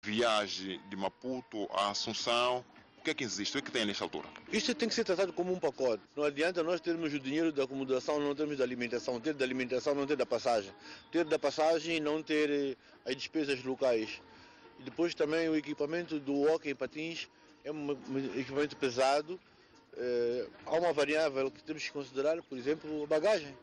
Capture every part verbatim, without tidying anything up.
viagem de Maputo a Assunção, o que é que existe? O que é que tem nesta altura? Isto tem que ser tratado como um pacote. Não adianta nós termos o dinheiro da acomodação, não termos da alimentação, ter da alimentação, não ter da passagem. Ter da passagem e não ter as despesas locais. E depois também o equipamento do hóquei em patins é um equipamento pesado. É, há uma variável que temos que considerar, por exemplo, a bagagem.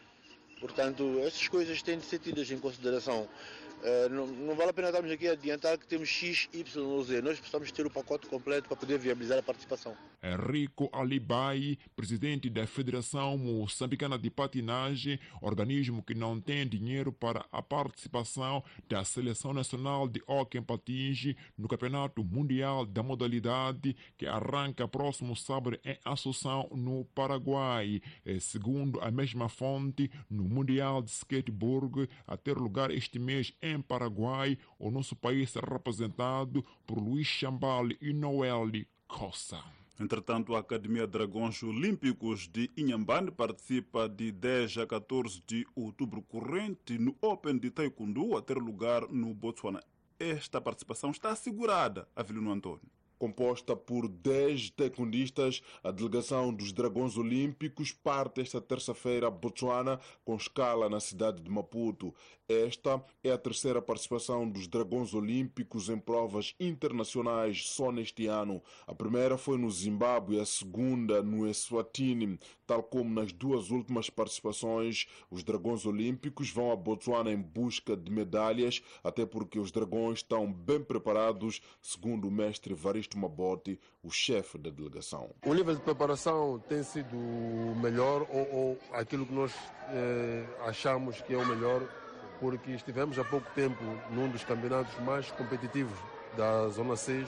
Portanto, essas coisas têm de ser tidas em consideração. Uh, não, não vale a pena estarmos aqui a adiantar que temos X, Y ou Z. Nós precisamos ter o pacote completo para poder viabilizar a participação. Henrico Alibai, presidente da Federação Moçambicana de Patinagem, organismo que não tem dinheiro para a participação da Seleção Nacional de Hóquei em Patins no Campeonato Mundial da Modalidade, que arranca próximo sábado em Assunção, no Paraguai. E, segundo a mesma fonte, no Mundial de Skateboard, a ter lugar este mês em Paraguai, o nosso país será representado por Luiz Chambali e Noel Costa. Entretanto, a Academia Dragões Olímpicos de Inhambane participa de dez a catorze de outubro corrente no Open de Taekwondo a ter lugar no Botswana. Esta participação está assegurada, Avelino Antônio. Composta por dez taekwondistas, a delegação dos Dragões Olímpicos parte esta terça-feira a Botswana, com escala na cidade de Maputo. Esta é a terceira participação dos Dragões Olímpicos em provas internacionais só neste ano. A primeira foi no Zimbábue, a segunda no Eswatini. Tal como nas duas últimas participações, os Dragões Olímpicos vão a Botswana em busca de medalhas, até porque os dragões estão bem preparados, segundo o mestre Varisto Mabote, o chefe da delegação. O nível de preparação tem sido melhor, ou, ou aquilo que nós eh, achamos que é o melhor, porque estivemos há pouco tempo num dos campeonatos mais competitivos da Zona seis,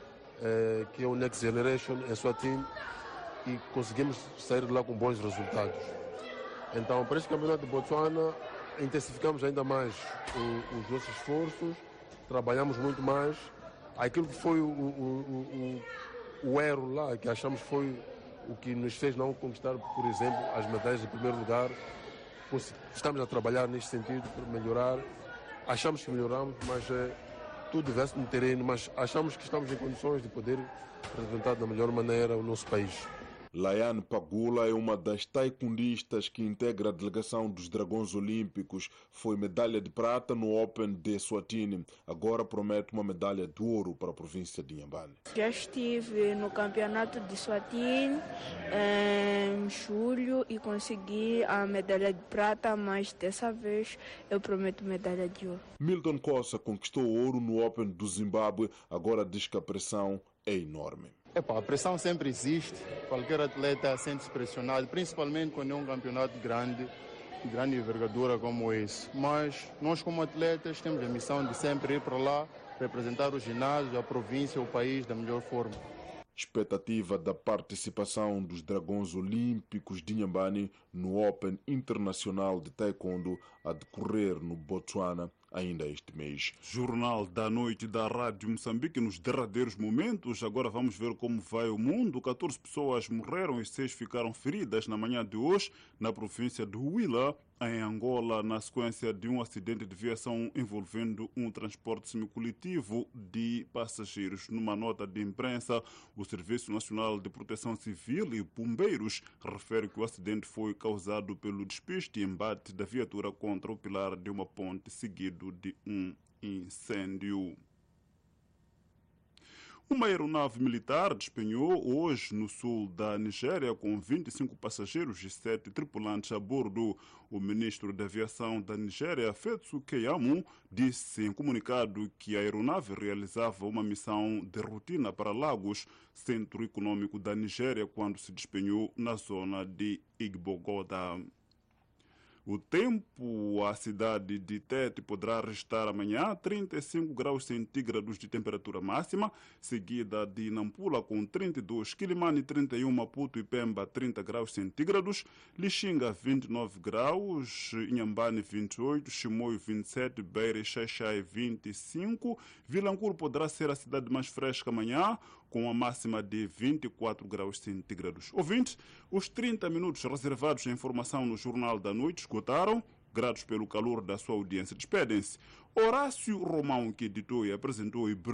eh, que é o Next Generation, em Eswatini, e conseguimos sair de lá com bons resultados. Então, para este campeonato de Botswana, intensificamos ainda mais o, os nossos esforços, trabalhamos muito mais. Aquilo que foi o, o, o, o erro lá, que achamos foi o que nos fez não conquistar, por exemplo, as medalhas de primeiro lugar. Estamos a trabalhar neste sentido para melhorar. Achamos que melhoramos, mas é, tudo veste no terreno, mas achamos que estamos em condições de poder representar da melhor maneira o nosso país. Laiane Pagula é uma das taekwondistas que integra a delegação dos Dragões Olímpicos. Foi medalha de prata no Open de Eswatini. Agora promete uma medalha de ouro para a província de Inhambane. Já estive no campeonato de Eswatini em julho e consegui a medalha de prata, mas dessa vez eu prometo medalha de ouro. Milton Costa conquistou ouro no Open do Zimbábue. Agora diz que a pressão é enorme. Epa, a pressão sempre existe, qualquer atleta sente-se pressionado, principalmente quando é um campeonato grande, de grande envergadura como esse. Mas nós como atletas temos a missão de sempre ir para lá, representar o ginásio, a província, o país da melhor forma. Expectativa da participação dos Dragões Olímpicos de Inhambane no Open Internacional de Taekwondo a decorrer no Botswana ainda este mês. Jornal da Noite da Rádio Moçambique nos derradeiros momentos. Agora vamos ver como vai o mundo. catorze pessoas morreram e seis ficaram feridas na manhã de hoje na província de Huila, em Angola, na sequência de um acidente de viação envolvendo um transporte semicoletivo de passageiros. Numa nota de imprensa, o Serviço Nacional de Proteção Civil e Bombeiros refere que o acidente foi causado pelo despiste e embate da viatura contra o pilar de uma ponte, seguido de um incêndio. Uma aeronave militar despenhou hoje no sul da Nigéria com vinte e cinco passageiros e sete tripulantes a bordo. O ministro da Aviação da Nigéria, Fetsu Keyamo, disse em comunicado que a aeronave realizava uma missão de rotina para Lagos, centro econômico da Nigéria, quando se despenhou na zona de Igbogoda. O tempo, a cidade de Tete poderá registrar amanhã trinta e cinco graus centígrados de temperatura máxima, seguida de Nampula com trinta e dois, Quilimane trinta e um, Maputo e Pemba trinta graus centígrados, Lixinga vinte e nove graus, Inhambane vinte e oito, Chimoio vinte e sete, Beira e Xaixai vinte e cinco, Vilanculo poderá ser a cidade mais fresca amanhã, com a máxima de vinte e quatro graus centígrados. Ouvintes, os trinta minutos reservados à informação no Jornal da Noite esgotaram. Gratos pelo calor da sua audiência. Despedem-se Horácio Romão, que editou e apresentou e